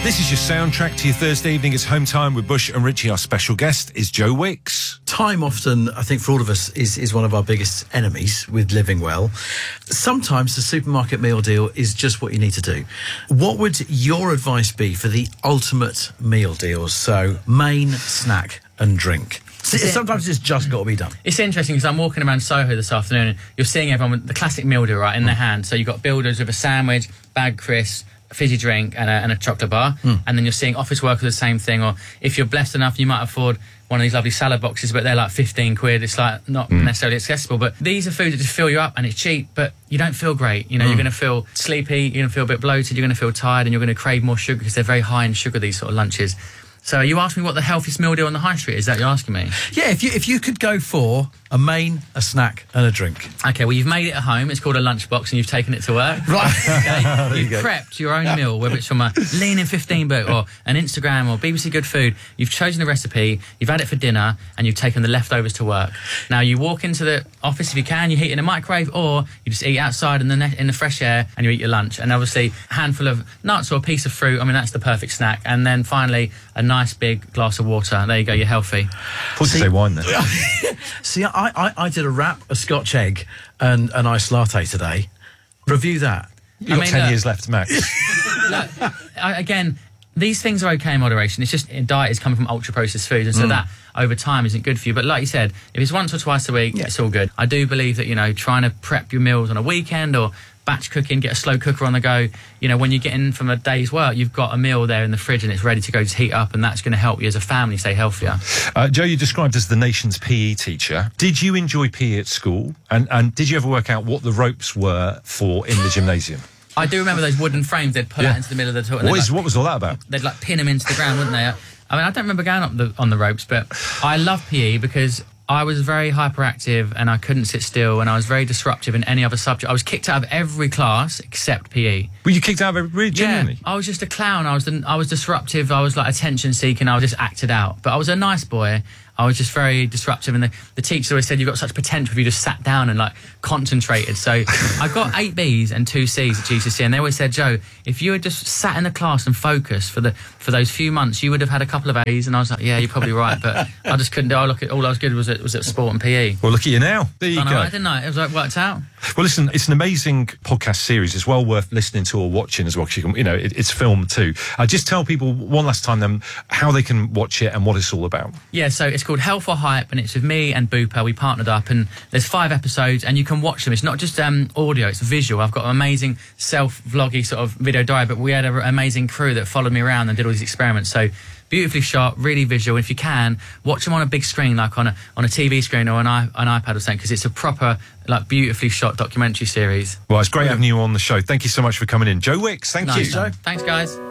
This is your soundtrack to your Thursday evening. It's Home Time with Bush and Richie. Our special guest is Joe Wicks. Time often, I think, for all of us, is one of our biggest enemies with living well. Sometimes the supermarket meal deal is just what you need to do. What would your advice be for the ultimate meal deals? So, main, snack and drink. Sometimes it's just got to be done. It's interesting because I'm walking around Soho this afternoon and you're seeing everyone with the classic meal deal in their hand. So you've got builders with a sandwich, bag crisps, a fizzy drink and a chocolate bar. And then you're seeing office workers the same thing. Or if you're blessed enough, you might afford one of these lovely salad boxes, but they're like 15 quid. It's like not necessarily accessible. But these are foods that just fill you up and it's cheap, but you don't feel great. You know, you're going to feel sleepy, you're going to feel a bit bloated, you're going to feel tired, and you're going to crave more sugar because they're very high in sugar, these sort of lunches. So you asked me what the healthiest meal deal on the high street is. That you're asking me? Yeah, if you could go for a main, a snack and a drink. Okay, well, you've made it at home. It's called a lunchbox and you've taken it to work. Right. Okay? You've prepped your own meal, whether it's from a Lean in 15 book or an Instagram or BBC Good Food. You've chosen the recipe, you've had it for dinner, and you've taken the leftovers to work. Now, you walk into the office if you can, you heat it in a microwave, or you just eat outside in the fresh air and you eat your lunch. And obviously, a handful of nuts or a piece of fruit, I mean, that's the perfect snack. And then finally, a nice big glass of water. There you go, you're healthy. Thought you say wine there. See, I did a wrap, a Scotch egg and an iced latte today. Review that. You've got 10 years left, Max. Look, again, these things are okay in moderation. It's just diet is coming from ultra-processed foods, and so that over time isn't good for you. But like you said, if it's once or twice a week, it's all good. I do believe that, you know, trying to prep your meals on a weekend or batch cooking, get a slow cooker on the go, you know, when you get in from a day's work, you've got a meal there in the fridge and it's ready to go to heat up, and that's going to help you as a family stay healthier. Joe, you're described as the nation's PE teacher. Did you enjoy PE at school? And did you ever work out what the ropes were for in the gymnasium? I do remember those wooden frames they'd pull out into the middle of the toilet. What was all that about? They'd like pin them into the ground, wouldn't they? I mean, I don't remember going up on the ropes, but I love PE because I was very hyperactive and I couldn't sit still, and I was very disruptive in any other subject. I was kicked out of every class except PE. Were you kicked out of every, genuinely? Yeah, I was just a clown. I was disruptive. I was like attention seeking. I just acted out. But I was a nice boy. I was just very disruptive, and the teacher always said, you've got such potential if you just sat down and like concentrated. So I got 8 Bs and 2 Cs at GCSE, and they always said, Joe, if you had just sat in the class and focused for those few months, you would have had a couple of A's. And I was like, yeah, you're probably right, but I just couldn't do it. All I was good was at sport and PE. Well, look at you now. There you go. Right, didn't I? It was like worked out. Well, listen, it's an amazing podcast series. It's well worth listening to or watching as well, because you can, you know, it's filmed too. Just tell people one last time then how they can watch it and what it's all about. Yeah, so it's called Health or Hype, and it's with me and Bupa. We partnered up, and there's 5 episodes, and you can watch them. It's not just audio, it's visual. I've got an amazing self-vloggy sort of video diary, but we had an amazing crew that followed me around and did all these experiments. So beautifully shot, really visual. If you can, watch them on a big screen, like on a TV screen or an iPad or something, because it's a proper, like, beautifully shot documentary series. Well, it's great having you on the show. Thank you so much for coming in. Joe Wicks, thank you. Thanks, guys.